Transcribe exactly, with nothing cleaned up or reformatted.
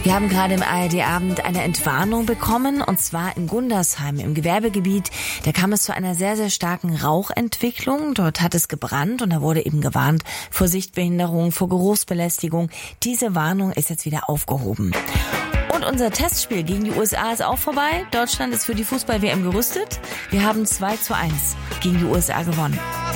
Wir haben gerade im A R D-Abend eine Entwarnung bekommen, und zwar in Gundersheim im Gewerbegebiet. Da kam es zu einer sehr, sehr starken Rauchentwicklung. Dort hat es gebrannt und da wurde eben gewarnt vor Sichtbehinderung, vor Geruchsbelästigung. Diese Warnung ist jetzt wieder aufgehoben. Und unser Testspiel gegen die U S A ist auch vorbei. Deutschland ist für die Fußball-W M gerüstet. Wir haben zwei zu eins gegen die U S A gewonnen.